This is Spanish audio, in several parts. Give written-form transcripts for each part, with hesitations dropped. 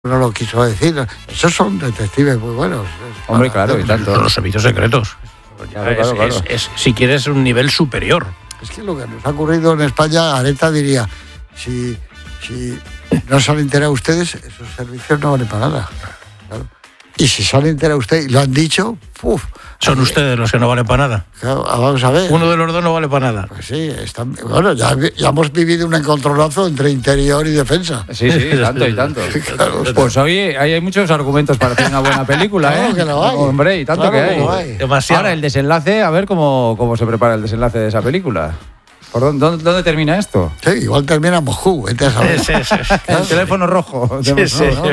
no lo quiso decir. Esos son detectives muy buenos. Hombre, claro, y tanto. Son los servicios secretos. Claro. Si quieres, un nivel superior. Es que lo que nos ha ocurrido en España, Areta diría, si no se han enterado ustedes, esos servicios no valen para nada. Claro. Y si se han enterado ustedes y lo han dicho, ¡puf! Son ustedes los que no valen para nada. Claro, vamos a ver. Uno de los dos no vale para nada. Pues sí, bueno, ya hemos vivido un encontronazo entre interior y defensa. Sí, tanto y tanto. Claro. Pues hoy hay muchos argumentos para hacer una buena película, Claro que lo hay. Hombre, y tanto Claro que que lo hay. hay. Demasiado. Ahora el desenlace, a ver cómo se prepara el desenlace de esa película. ¿Por dónde termina esto? Sí, igual termina en Moscú, vete a saber. Sí. El teléfono rojo. Sí.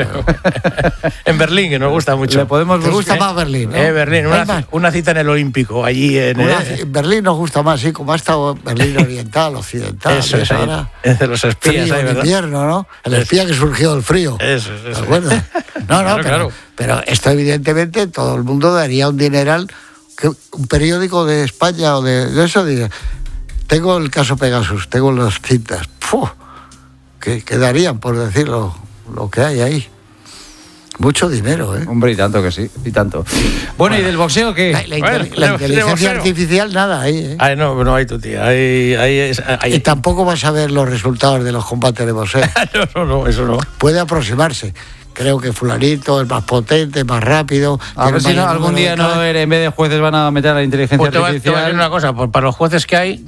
En Berlín, que nos gusta mucho. Le podemos ¿Te gusta buscar. más Berlín? ¿no? Berlín, una cita en el Olímpico, allí en... Berlín nos gusta más, sí, como ha estado Berlín oriental, occidental. Eso es, ahora. es de los espías, Frío, ahí, en ¿verdad? invierno, ¿no? El espía que surgió del frío. Eso. ¿Te acuerdas? No, Claro. pero esto evidentemente todo el mundo daría un dineral, que un periódico de España o de eso diría, tengo el caso Pegasus, tengo las cintas. ¡Puf! ¿Qué darían por decirlo lo que hay ahí? Mucho dinero, ¿eh? Hombre, y tanto que sí, y tanto. Bueno, ¿y del boxeo qué? La inteligencia boxeo. artificial, nada ahí, ¿eh? Ay, no hay tu tía. Y tampoco vas a ver los resultados de los combates de boxeo. No, eso no. Puede aproximarse. Creo que fulanito es más potente, más rápido. A ver si no, algún día no, en vez de jueces van a meter a la inteligencia Pues te voy a decir artificial. una cosa, pues para los jueces que hay,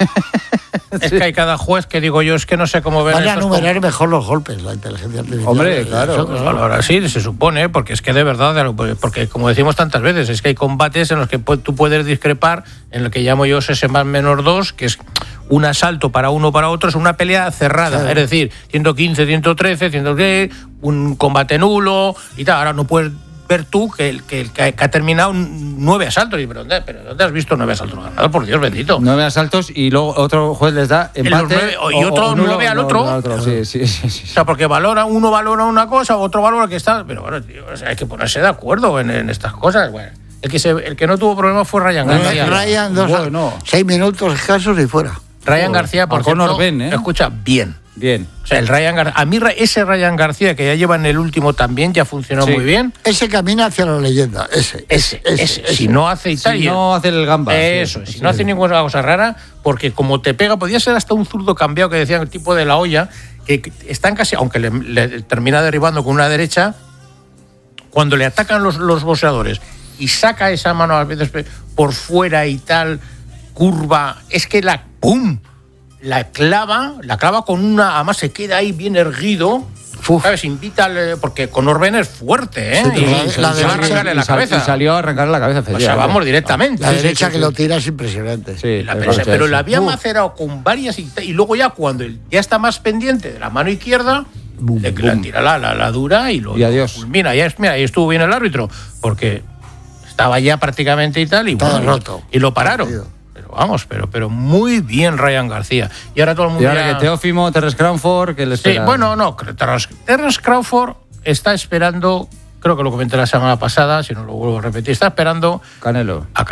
es que hay cada juez que digo yo, es que no sé cómo ver Van a estos enumerar mejor los golpes, la inteligencia artificial. Hombre, claro. Pues ahora sí, se supone, porque es que de verdad, porque como decimos tantas veces, es que hay combates en los que tú puedes discrepar, en lo que llamo yo ese más menor 2, que es un asalto para uno para otro, es una pelea cerrada, Claro. es decir, 115, 113, 110, un combate nulo y tal. Ahora no puedes ver tú que ha terminado 9 asaltos. Y, ¿pero dónde has visto 9 asaltos ganados? Por Dios bendito. 9 asaltos y luego otro juez les da empate. Y otro 9 al otro. Sí. O sea, porque uno valora una cosa, otro valora que está... Pero bueno, tío, o sea, hay que ponerse de acuerdo en estas cosas. Bueno, el que no tuvo problemas fue Ryan García. Ryan, 6 minutos escasos y fuera. Ryan García, por Conor cierto, Ben, escucha, bien. Bien. O sea, a mí ese Ryan García, que ya lleva en el último también, ya funcionó muy bien. Ese camina hacia la leyenda, ese. Si no hace y tal... Si no hace el gamba. Eso, si no hace ninguna cosa rara, porque como te pega, podía ser hasta un zurdo cambiado que decían el tipo de la olla, que están casi, aunque le termina derribando con una derecha, cuando le atacan los boxeadores y saca esa mano a veces por fuera y tal, curva, es que ¡pum! La clava con una... Además se queda ahí bien erguido. ¿Sabes? Invita porque Conor Ben es fuerte, ¿eh? Sí, la se va a arrancarle la cabeza. Y salió a arrancarle la cabeza. O sea, vamos directamente. La derecha que lo tira es impresionante. Sí, Pero la había macerado con varias y luego ya cuando ya está más pendiente de la mano izquierda, le tira la dura y lo adiós. fulmina. Mira, ahí estuvo bien el árbitro, porque estaba ya prácticamente y tal, y Estaba bueno, roto. y lo pararon. Pero muy bien Ryan García. Y ahora todo el mundo Y ahora que Teófimo, Terence Crawford, que le espera. Sí, bueno, no, Terence Crawford está esperando, creo que lo comenté la semana pasada, si no lo vuelvo a repetir, está esperando Canelo. a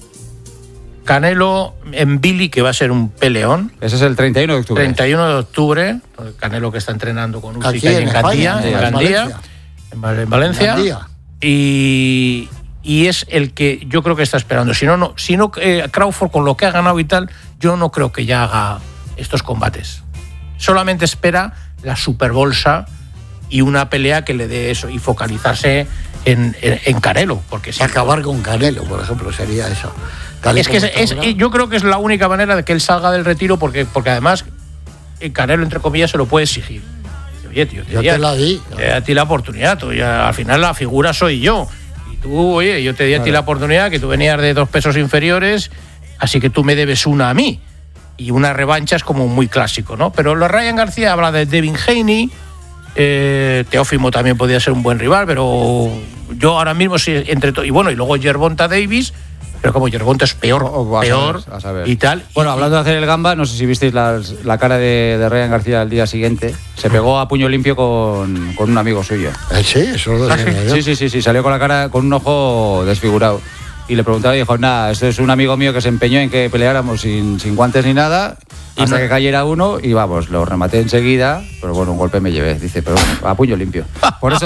Canelo en Billy, que va a ser un peleón. Ese es el 31 de octubre. 31 de octubre, Canelo que está entrenando con Usyk en España, en Valencia. Y es el que yo creo que está esperando. Si no, Crawford, con lo que ha ganado y tal, yo no creo que ya haga estos combates. Solamente espera la superbolsa y una pelea que le dé eso y focalizarse en Canelo. Porque Acabar con Canelo, por ejemplo, sería eso. Yo creo que es la única manera de que él salga del retiro, porque además Canelo, entre comillas, se lo puede exigir. Oye, tío, yo te la di. Te di a ti la oportunidad. Al final la figura soy yo. Tú, oye, yo te di a ti la oportunidad, que tú venías de 2 pesos inferiores, así que tú me debes una a mí. Y una revancha es como muy clásico, ¿no? Pero Ryan García habla de Devin Haney, Teófimo también podría ser un buen rival, pero yo ahora mismo sí, y luego Gervonta Davis, pero como Gervonta es peor a saber. y tal. Bueno, hablando de hacer el gamba, no sé si visteis la cara de Ryan García al día siguiente. Se pegó a puño limpio con un amigo suyo. Sí, eso lo decía yo. Sí, salió con la cara, con un ojo desfigurado. Y le preguntaba y dijo, nada, esto es un amigo mío que se empeñó en que peleáramos sin guantes ni nada, hasta que cayera uno y vamos, lo rematé enseguida, pero bueno, un golpe me llevé. Dice, pero a puño limpio. Por eso